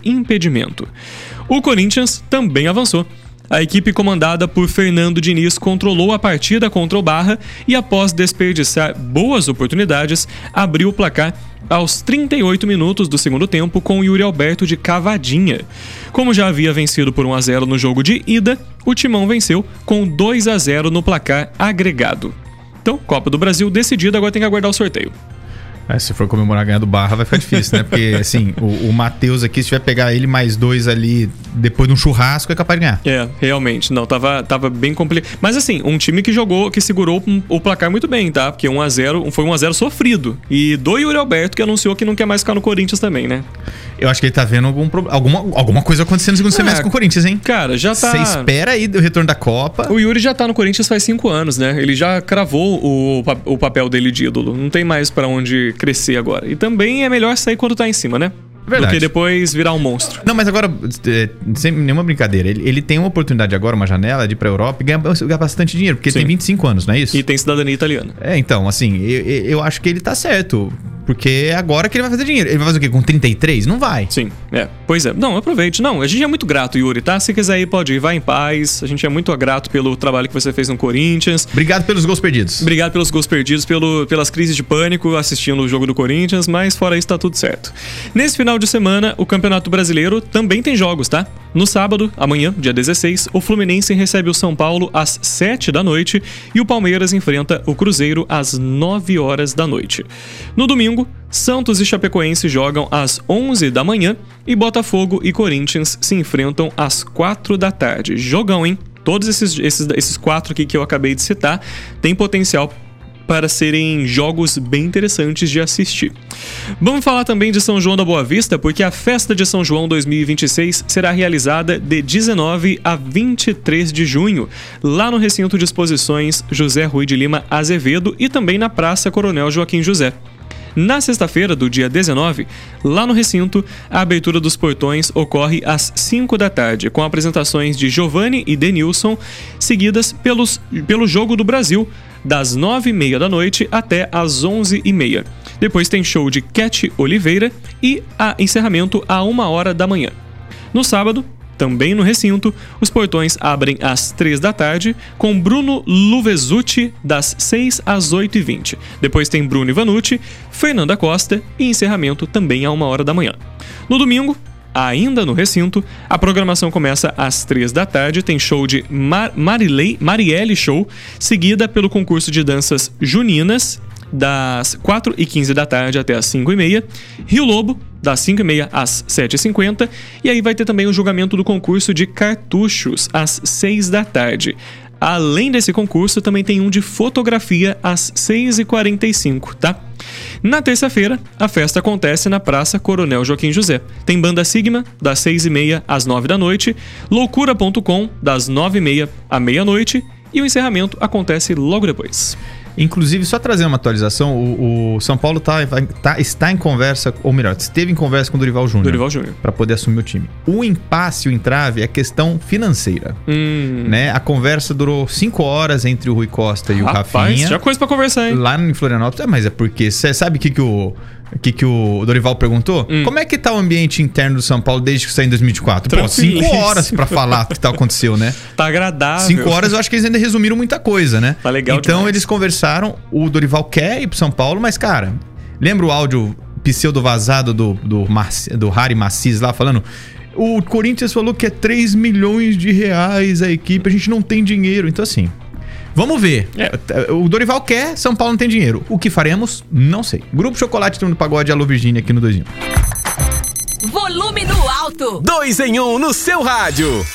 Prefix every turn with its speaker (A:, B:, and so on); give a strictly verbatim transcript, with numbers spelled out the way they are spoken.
A: impedimento. O Corinthians também avançou. A equipe comandada por Fernando Diniz controlou a partida contra o Barra e, após desperdiçar boas oportunidades, abriu o placar aos trinta e oito minutos do segundo tempo com Yuri Alberto de cavadinha. Como já havia vencido por um a zero no jogo de ida, o Timão venceu com dois a zero no placar agregado. Então, Copa do Brasil decidida, agora tem que aguardar o sorteio.
B: É, se for comemorar ganhar do Barra vai ficar difícil, né? Porque, assim, o, o Matheus aqui, se tiver pegar ele mais dois ali depois de um churrasco, é capaz de ganhar.
A: É, realmente. Não, tava, tava bem complicado. Mas, assim, um time que jogou, que segurou o placar muito bem, tá? Porque um a zero, foi um a zero sofrido. E do Yuri Alberto, que anunciou que não quer mais ficar no Corinthians também, né?
B: Eu acho que ele tá vendo algum pro... alguma, alguma coisa acontecendo no segundo é, semestre com o Corinthians, hein?
A: Cara, já tá...
B: Você espera aí do retorno da Copa.
A: O Yuri já tá no Corinthians faz cinco anos, né? Ele já cravou o, o papel dele de ídolo. Não tem mais pra onde crescer agora. E também é melhor sair quando tá em cima, né? Verdade. Do que depois virar um monstro.
B: Não, mas agora, é, sem nenhuma brincadeira, ele, ele tem uma oportunidade agora, uma janela de ir pra Europa e ganhar, ganhar bastante dinheiro, porque Sim. ele tem vinte e cinco anos, não é isso?
A: E tem cidadania italiana.
B: É, então, assim, eu, eu acho que ele tá certo. Porque é agora que ele vai fazer dinheiro. Ele vai fazer o quê? Com trinta e três? Não vai.
A: Sim, é. Pois é. Não, aproveite. Não, a gente é muito grato, Yuri, tá? Se quiser ir, pode ir. Vai em paz. A gente é muito grato pelo trabalho que você fez no Corinthians.
B: Obrigado pelos gols perdidos.
A: Obrigado pelos gols perdidos, pelo, pelas crises de pânico assistindo o jogo do Corinthians, mas fora isso tá tudo certo. Nesse final de semana, o Campeonato Brasileiro também tem jogos, tá? No sábado, amanhã, dia dezesseis, o Fluminense recebe o São Paulo às sete da noite e o Palmeiras enfrenta o Cruzeiro às nove horas da noite. No domingo, Santos e Chapecoense jogam às onze da manhã e Botafogo e Corinthians se enfrentam às quatro da tarde. Jogão, hein? Todos esses, esses, esses quatro aqui que eu acabei de citar têm potencial para serem jogos bem interessantes de assistir. Vamos falar também de São João da Boa Vista, porque a Festa de São João dois mil e vinte e seis será realizada de dezenove a vinte e três de junho, lá no Recinto de Exposições José Rui de Lima Azevedo e também na Praça Coronel Joaquim José. Na sexta-feira do dia dezenove, lá no recinto, a abertura dos portões ocorre às cinco da tarde, com apresentações de Giovanni e Denilson, seguidas pelos, pelo Jogo do Brasil, das nove e meia da noite até às onze e meia. Depois tem show de Cat Oliveira e a encerramento a uma hora da manhã. No sábado, também no recinto, os portões abrem às três da tarde, com Bruno Luvesucci das seis às oito e vinte. Depois tem Bruno Ivanucci, Fernanda Costa e encerramento também a uma hora da manhã. No domingo, ainda no recinto, a programação começa às três da tarde, tem show de Mar- Marilei, Marielle Show, seguida pelo concurso de danças juninas, das quatro e quinze da tarde até as cinco e meia, Rio Lobo, das cinco e meia às sete e cinquenta, e aí vai ter também o julgamento do concurso de cartuchos às seis da tarde. Além desse concurso, também tem um de fotografia às seis e quarenta e cinco, tá? Na terça-feira, a festa acontece na Praça Coronel Joaquim José. Tem Banda Sigma, das seis e meia às nove da noite, Loucura ponto com, das nove e meia à meia-noite, e o encerramento acontece logo depois.
B: Inclusive, só trazer uma atualização, o, o São Paulo tá, tá, está em conversa, ou melhor, esteve em conversa com o Dorival Júnior.
A: Dorival Júnior.
B: Para poder assumir o time. O impasse, o entrave é questão financeira.
A: Hum.
B: Né? A conversa durou cinco horas entre o Rui Costa e
A: Rapaz,
B: o Rafinha.
A: já coisa pra conversar, hein?
B: Lá em Florianópolis. É, mas é porque, você sabe o que, que o... O que, que o Dorival perguntou? Hum. Como é que tá o ambiente interno do São Paulo desde que saiu em dois mil e vinte e quatro? Pô, cinco horas pra falar o que tá aconteceu, né?
A: Tá agradável.
B: Cinco horas eu acho que eles ainda resumiram muita coisa, né?
A: Tá legal
B: Então
A: demais.
B: Eles conversaram, o Dorival quer ir pro São Paulo, mas cara, lembra o áudio pseudo vazado do, do, Marci, do Harry Macis lá falando... O Corinthians falou que é três milhões de reais a equipe, a gente não tem dinheiro. Então assim... Vamos ver. É. O Dorival quer, São Paulo não tem dinheiro. O que faremos? Não sei. Grupo Chocolate, Turno do Pagode, Alô Virgínia aqui no dois em um.
C: Volume no alto.
D: dois em um no seu rádio.